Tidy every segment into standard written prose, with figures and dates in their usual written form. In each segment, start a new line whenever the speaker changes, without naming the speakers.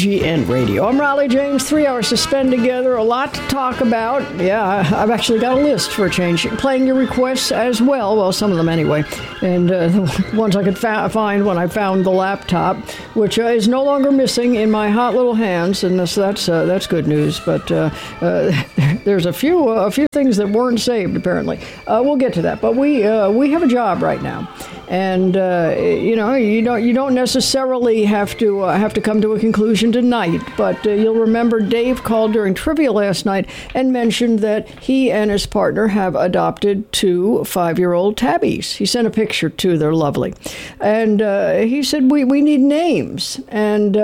BGN Radio. I'm Raleigh James. 3 hours to spend together. A lot to talk about. Yeah, I've actually got a list for a change. Playing your requests as well. Well, some of them anyway. And the ones I could find when I found the laptop, which is no longer missing in my hot little hands. And that's good news. But there's a few things that weren't saved, apparently. We'll get to that. But we have a job right now. And you don't necessarily have to come to a conclusion tonight, but you'll remember Dave called during trivia last night and mentioned that he and his partner have adopted 2 5-year-old tabbies. He sent a picture too; they're lovely, and he said we need names, and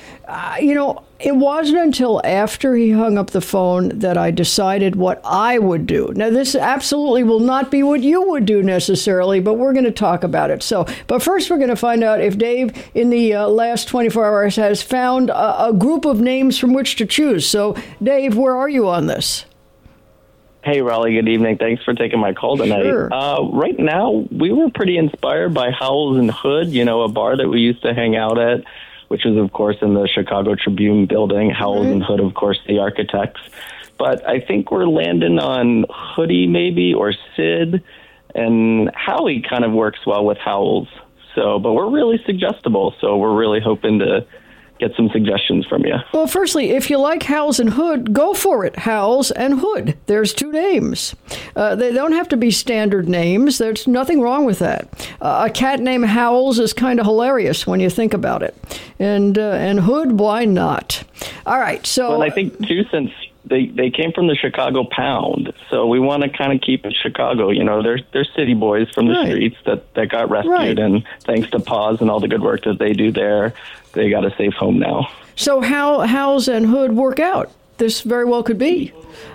it wasn't until after he hung up the phone that I decided what I would do. Now, this absolutely will not be what you would do necessarily, but we're going to talk about it. But first, we're going to find out if Dave, in the last 24 hours, has found a group of names from which to choose. So, Dave, where are you on this?
Hey, Raleigh, good evening. Thanks for taking my call tonight.
Sure.
Right now, we were pretty inspired by Howells and Hood, a bar that we used to hang out at, which is, of course, in the Chicago Tribune building. Howells and Hood, of course, the architects. But I think we're landing on Hoodie, maybe, or Sid. And Howie kind of works well with Howells. But we're really suggestible. So we're really hoping to get some suggestions from you.
Well, firstly, if you like Howells and Hood, go for it. Howells and Hood. There's 2 names. They don't have to be standard names. There's nothing wrong with that. A cat named Howells is kind of hilarious when you think about it. And Hood, why not? All right, so...
Well, I think, too, since they came from the Chicago Pound, so we want to kind of keep it Chicago. They're city boys from the streets that got rescued, and thanks to Paws and all the good work that they do there, they got a safe home now. So
how Howells and Hood work out? This very well could be.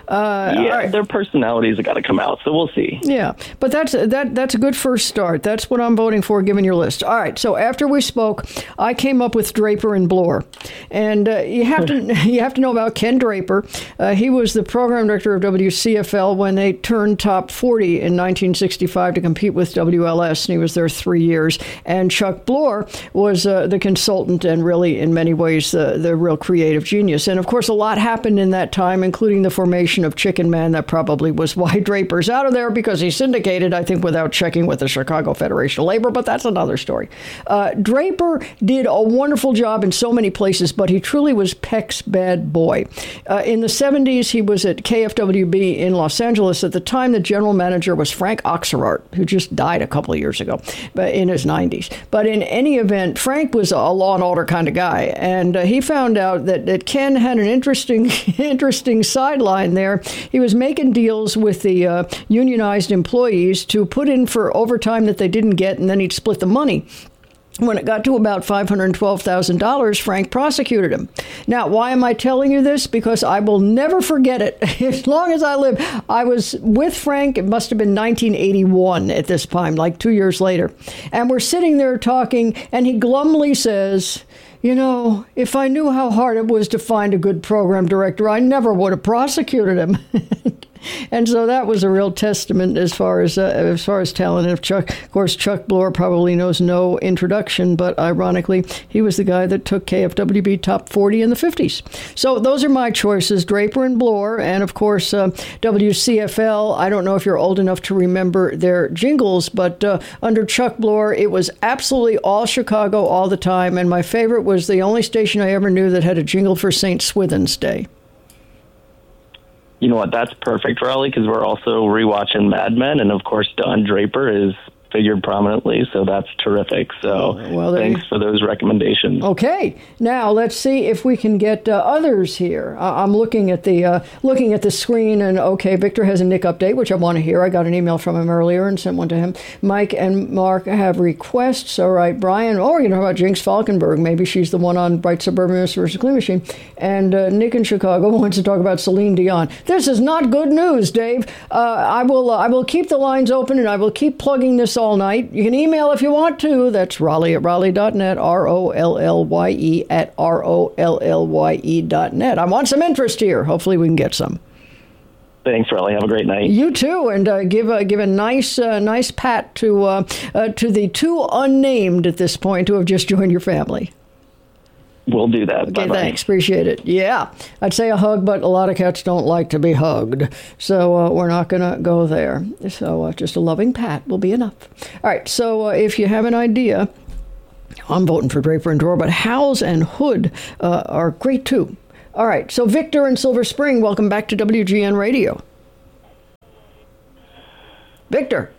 Their personalities have got to come out, so we'll see.
Yeah, but that's a good first start. That's what I'm voting for, given your list. All right, so after we spoke, I came up with Draper and Bloor. And you have to know about Ken Draper. He was the program director of WCFL when they turned top 40 in 1965 to compete with WLS, and he was there 3 years. And Chuck Bloor was the consultant and really, in many ways, the real creative genius. And, of course, a lot happened in that time, including the formation of Chicken Man. That probably was why Draper's out of there, because he syndicated, I think, without checking with the Chicago Federation of Labor, but that's another story. Draper did a wonderful job in so many places, but he truly was Peck's bad boy. In the 70s, he was at KFWB in Los Angeles. At the time, the general manager was Frank Oxerart, who just died a couple of years ago, but in his 90s. But in any event, Frank was a law and order kind of guy, and he found out that Ken had an interesting sideline there. He was making deals with the unionized employees to put in for overtime that they didn't get, and then he'd split the money. When it got to about $512,000, Frank prosecuted him. Now, why am I telling you this? Because I will never forget it. As long as I live, I was with Frank. It must have been 1981 at this time, like 2 years later. And we're sitting there talking, and he glumly says, if I knew how hard it was to find a good program director, I never would have prosecuted him. And so that was a real testament as far as talent. And of course, Chuck Bloor probably knows no introduction, but ironically, he was the guy that took KFWB top 40 in the 50s. So those are my choices, Draper and Bloor, and of course, WCFL. I don't know if you're old enough to remember their jingles, but under Chuck Bloor, it was absolutely all Chicago all the time. And my favorite was the only station I ever knew that had a jingle for St. Swithin's Day.
You know what? That's perfect, Raleigh, because we're also rewatching Mad Men, and of course, Don Draper is figured prominently, so that's terrific. So thanks for those recommendations.
Okay, now let's see if we can get others here. I'm looking at the screen, and okay, Victor has a Nick update, which I want to hear. I got an email from him earlier and sent one to him. Mike and Mark have requests. All right, Brian. Oh, you know about Jinx Falkenberg? Maybe she's the one on Bright Suburban versus Clean Machine. And Nick in Chicago wants to talk about Celine Dion. This is not good news, Dave. I will keep the lines open, and I will keep plugging this all night. You can email if you want to. That's Raleigh at Raleigh.net, ROLLYE at ROLLYE.net. I want some interest here. Hopefully we can get some.
Thanks, Raleigh. Have a great night.
You too, and give a nice pat to the 2 unnamed at this point who have just joined your family.
We'll do that.
Okay,
Bye-bye.
thanks. Appreciate it. Yeah, I'd say a hug, but a lot of cats don't like to be hugged. So we're not going to go there. So just a loving pat will be enough. All right, so if you have an idea, I'm voting for Draper and Drawer, but Howes and Hood are great too. All right, so Victor in Silver Spring, welcome back to WGN Radio. Victor.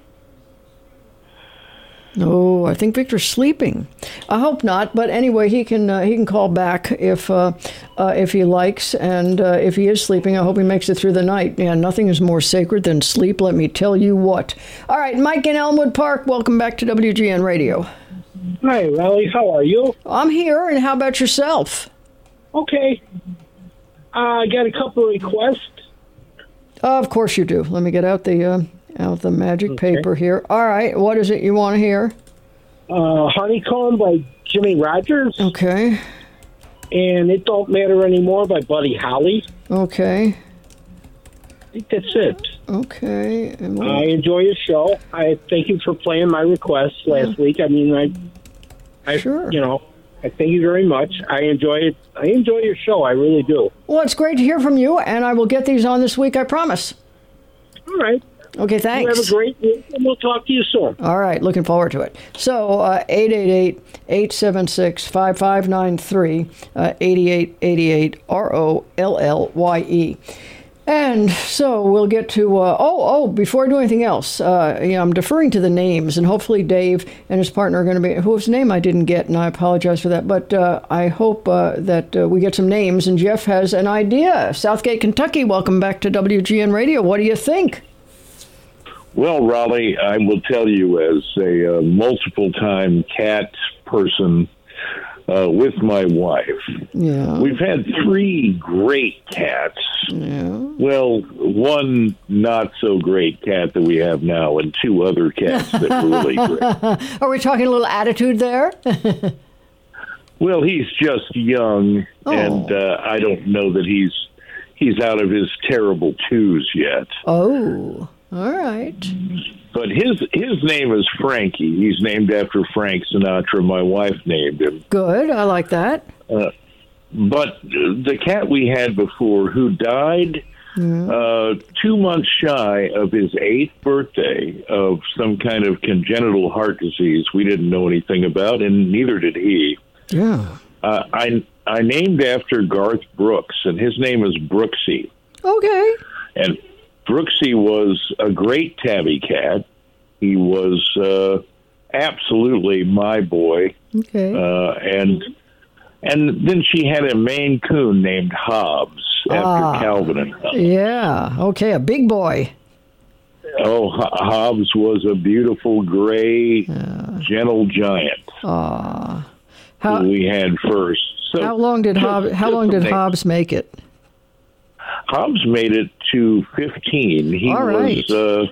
Oh, I think Victor's sleeping. I hope not, but anyway, he can call back if he likes, and if he is sleeping, I hope he makes it through the night. Yeah, nothing is more sacred than sleep, let me tell you what. All right, Mike in Elmwood Park, welcome back to WGN Radio.
Hi, Raleigh. How are you?
I'm here, and how about yourself?
Okay. I got a couple of requests.
Of course you do. Let me get out the magic paper here. All right, what is it you want to hear?
Honeycomb by Jimmy Rogers.
Okay.
And It Don't Matter Anymore by Buddy Holly.
Okay.
I think that's it.
Okay.
I enjoy your show. I thank you for playing my request last week. I mean, I
sure.
I thank you very much. I enjoy it. I enjoy your show. I really do.
Well, it's great to hear from you, and I will get these on this week, I promise.
All right.
Okay, thanks.
You have a great week, and we'll talk to you soon.
All right, looking forward to it. So, 888-876-5593, 8888, ROLLYE. And so we'll get to, before I do anything else, I'm deferring to the names, and hopefully Dave and his partner are going to be, whose name I didn't get, and I apologize for that, but I hope that we get some names, and Jeff has an idea. Southgate, Kentucky, welcome back to WGN Radio. What do you think?
Well, Raleigh, I will tell you, as a multiple-time cat person with my wife, we've had 3 great cats. Yeah. Well, one not-so-great cat that we have now, and 2 other cats that were really great.
Are we talking a little attitude there?
Well, he's just young, and I don't know that he's out of his terrible twos yet.
Oh. All right.
But his name is Frankie. He's named after Frank Sinatra. My wife named him.
Good. I like that.
But the cat we had before, who died 2 months shy of his 8th birthday of some kind of congenital heart disease we didn't know anything about, and neither did he.
Yeah.
I named after Garth Brooks, and his name is Brooksy.
Okay.
And Brooksy was a great tabby cat. He was absolutely my boy.
Okay.
And then she had a Maine Coon named Hobbs after Calvin and Hobbes.
Yeah. Okay, a big boy.
Oh, Hobbs was a beautiful gray, gentle giant. Who we had first. So
how long did Hobbs make it?
Hobbs made it to 15. He was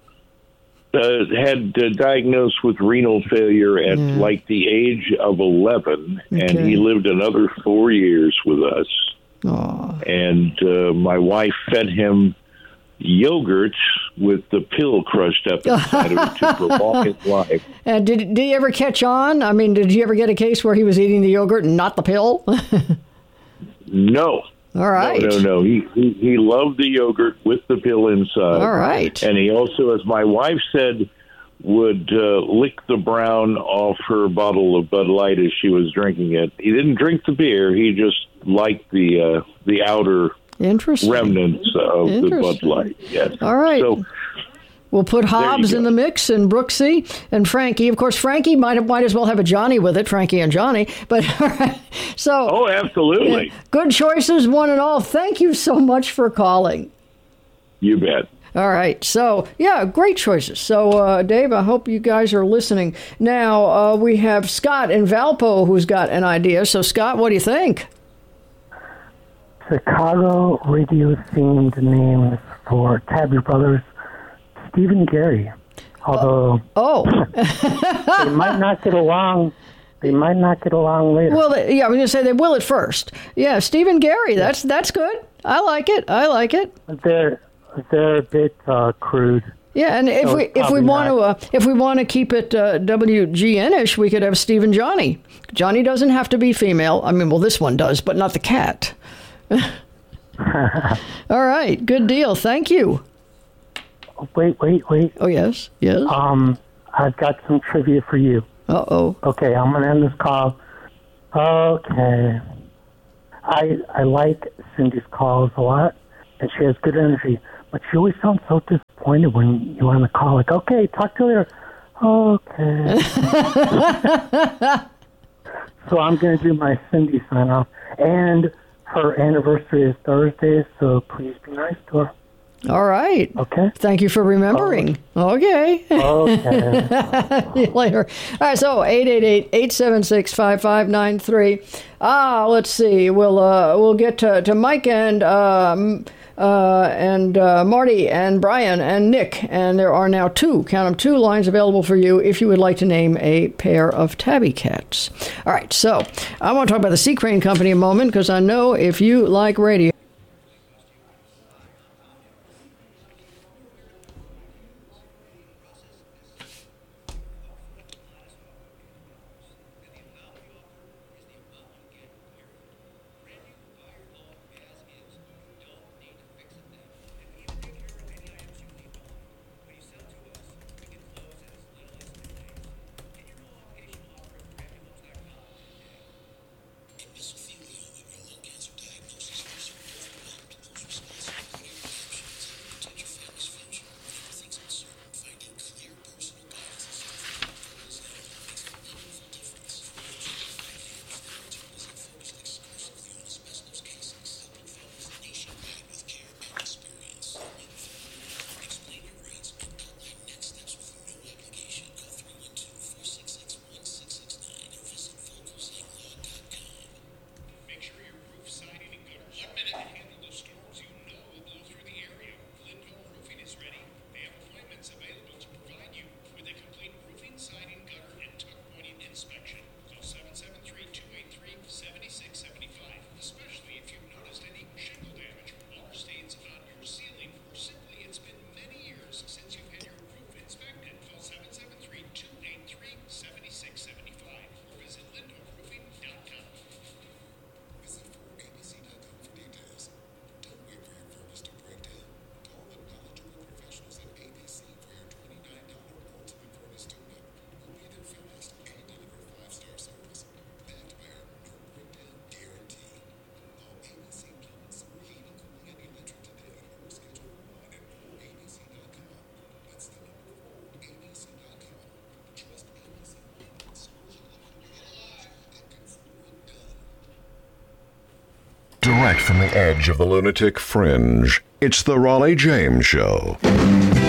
had diagnosed with renal failure at like the age of 11, and he lived another 4 years with us. And my wife fed him yogurt with the pill crushed up inside of it to prolong his life.
And did he ever catch on? I mean, did you ever get a case where he was eating the yogurt and not the pill?
No.
All right.
No. He loved the yogurt with the pill inside.
All right.
And he also, as my wife said, would lick the brown off her bottle of Bud Light as she was drinking it. He didn't drink the beer. He just liked the outer remnants of the Bud Light. Yes.
All right.
So
we'll put Hobbs in the mix, and Brooksy and Frankie. Of course, Frankie might as well have a Johnny with it, Frankie and Johnny. But all right. So.
Oh, absolutely.
Good choices, one and all. Thank you so much for calling.
You bet.
All right. So, yeah, great choices. So, Dave, I hope you guys are listening. Now, we have Scott in Valpo who's got an idea. So, Scott, what do you think?
Chicago radio-themed names for Tabby Brothers, Steve and Gary. Although they might not get along. They might not get along later.
Well, I was going to say they will at first. Yeah, Steve and Gary. That's good. I like it.
They're a bit crude.
Yeah, and if we want to keep it WGN-ish, we could have Steve and Johnny. Johnny doesn't have to be female. I mean, well, this one does, but not the cat. All right, good deal. Thank you.
Wait.
Oh, yes.
I've got some trivia for you.
Uh-oh.
Okay, I'm going to end this call. Okay. I like Cindy's calls a lot, and she has good energy, but she always sounds so disappointed when you're on the call. Like, okay, talk to you later. Okay. So I'm going to do my Cindy sign-off, and her anniversary is Thursday, so please be nice to her.
All right.
Okay.
Thank you for remembering. Okay.
Okay.
See you later. All right, so 888-876-5593. Let's see. We'll get to Mike and Marty and Brian and Nick, and there are now two lines available for you if you would like to name a pair of tabby cats. All right, so I want to talk about the Sea Crane Company a moment, because I know if you like radio.
Direct from the edge of the lunatic fringe, it's the Raleigh James Show.